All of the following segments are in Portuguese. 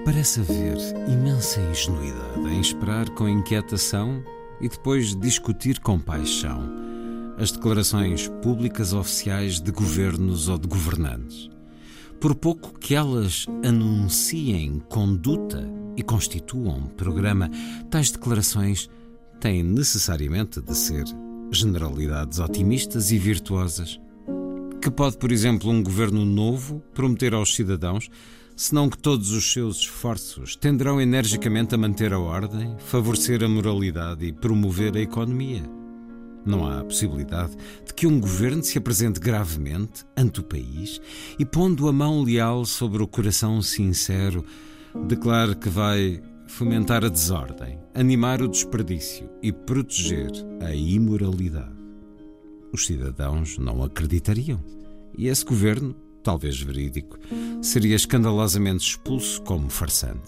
Parece haver imensa ingenuidade em esperar com inquietação e depois discutir com paixão as declarações públicas oficiais de governos ou de governantes. Por pouco que elas anunciem conduta e constituam programa, tais declarações têm necessariamente de ser generalidades otimistas e virtuosas. Que pode, por exemplo, um governo novo prometer aos cidadãos, senão que todos os seus esforços tenderão energicamente a manter a ordem, favorecer a moralidade e promover a economia? Não há a possibilidade de que um governo se apresente gravemente ante o país e, pondo a mão leal sobre o coração sincero, declare que vai fomentar a desordem, animar o desperdício e proteger a imoralidade. Os cidadãos não acreditariam, e esse governo, talvez verídico, seria escandalosamente expulso como farsante.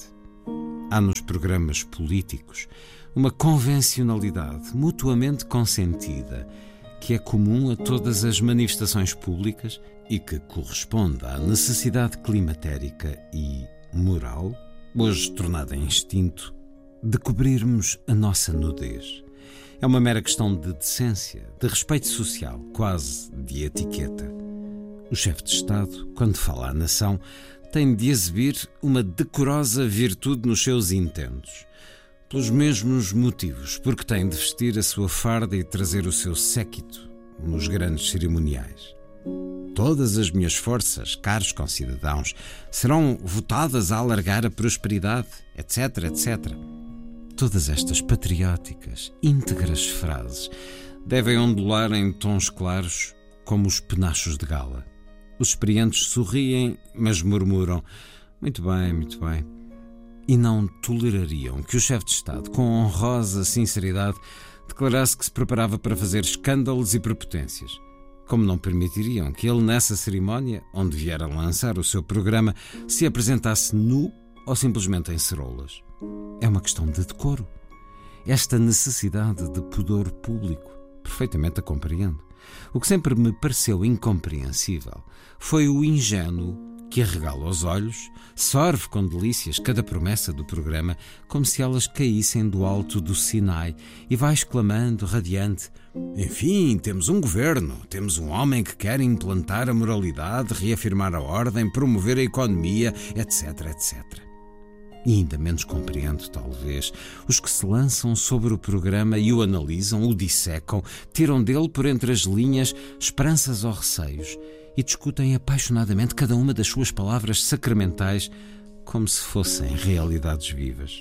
Há nos programas políticos uma convencionalidade mutuamente consentida que é comum a todas as manifestações públicas e que corresponde à necessidade climatérica e moral, hoje tornada em instinto, de cobrirmos a nossa nudez. É uma mera questão de decência, de respeito social, quase de etiqueta. O chefe de Estado, quando fala à nação, tem de exibir uma decorosa virtude nos seus intentos, pelos mesmos motivos, porque tem de vestir a sua farda e trazer o seu séquito nos grandes cerimoniais. Todas as minhas forças, caros concidadãos, serão votadas a alargar a prosperidade, etc., etc. Todas estas patrióticas, íntegras frases devem ondular em tons claros como os penachos de gala. Os experientes sorriem, mas murmuram: muito bem, muito bem. E não tolerariam que o chefe de Estado, com honrosa sinceridade, declarasse que se preparava para fazer escândalos e prepotências. Como não permitiriam que ele, nessa cerimónia, onde vier a lançar o seu programa, se apresentasse nu ou simplesmente em ceroulas. É uma questão de decoro. Esta necessidade de pudor público, perfeitamente a compreendo. O que sempre me pareceu incompreensível foi o ingênuo que arregala os olhos, sorve com delícias cada promessa do programa, como se elas caíssem do alto do Sinai, e vai exclamando, radiante: enfim, temos um governo, temos um homem que quer implantar a moralidade, reafirmar a ordem, promover a economia, etc., etc. E ainda menos compreendo, talvez, os que se lançam sobre o programa e o analisam, o dissecam, tiram dele por entre as linhas esperanças ou receios e discutem apaixonadamente cada uma das suas palavras sacramentais como se fossem realidades vivas.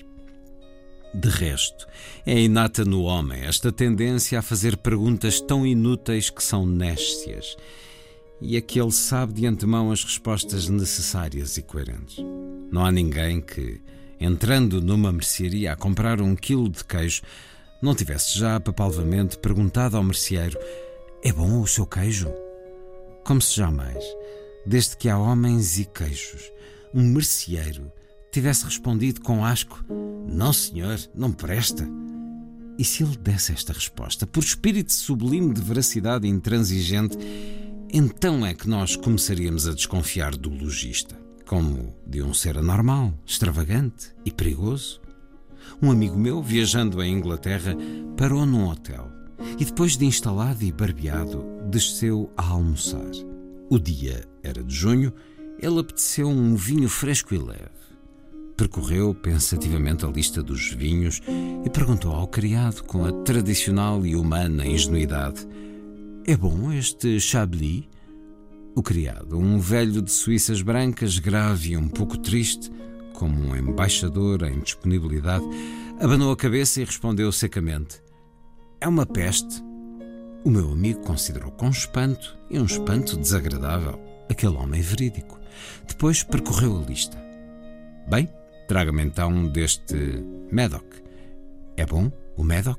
De resto, é inata no homem esta tendência a fazer perguntas tão inúteis que são néstias, e a que ele sabe de antemão as respostas necessárias e coerentes. Não há ninguém que, entrando numa mercearia a comprar 1 quilo de queijo, não tivesse já papalvamente perguntado ao merceeiro: é bom o seu queijo? Como se jamais, desde que há homens e queijos, um merceeiro tivesse respondido com asco: não senhor, não presta. E se ele desse esta resposta, por espírito sublime de veracidade intransigente, então é que nós começaríamos a desconfiar do logista, como de um ser anormal, extravagante e perigoso. Um amigo meu, viajando à Inglaterra, parou num hotel e, depois de instalado e barbeado, desceu a almoçar. O dia era de junho, ele apeteceu um vinho fresco e leve. Percorreu pensativamente a lista dos vinhos e perguntou ao criado com a tradicional e humana ingenuidade: é bom este Chablis? O criado, um velho de suíças brancas, grave e um pouco triste, como um embaixador em disponibilidade, abanou a cabeça e respondeu secamente: é uma peste. O meu amigo considerou com espanto, e um espanto desagradável, aquele homem verídico. Depois percorreu a lista. Bem, traga-me então deste Médoc. É bom o Médoc?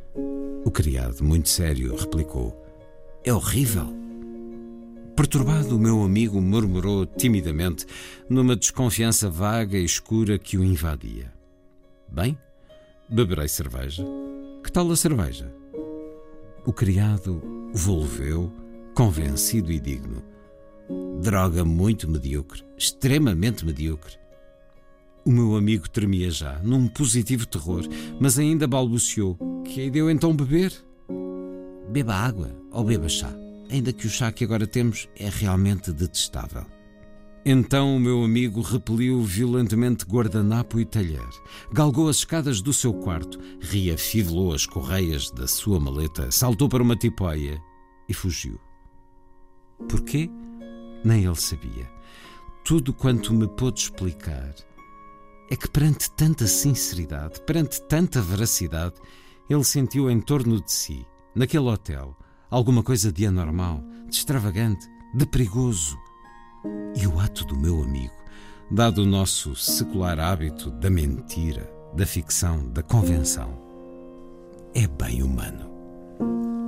O criado, muito sério, replicou: é horrível. Perturbado, o meu amigo murmurou timidamente, numa desconfiança vaga e escura que o invadia: bem, beberei cerveja. Que tal a cerveja? O criado volveu, convencido e digno: droga muito medíocre, extremamente medíocre. O meu amigo tremia já, num positivo terror, mas ainda balbuciou. Que hei de eu então beber? Beba água ou beba chá, ainda que o chá que agora temos é realmente detestável. Então o meu amigo repeliu violentamente guardanapo e talher, galgou as escadas do seu quarto, reafivelou as correias da sua maleta, saltou para uma tipóia e fugiu. Porquê? Nem ele sabia. Tudo quanto me pôde explicar é que perante tanta sinceridade, perante tanta veracidade, ele sentiu em torno de si, naquele hotel, alguma coisa de anormal, de extravagante, de perigoso. E o ato do meu amigo, dado o nosso secular hábito da mentira, da ficção, da convenção, é bem humano.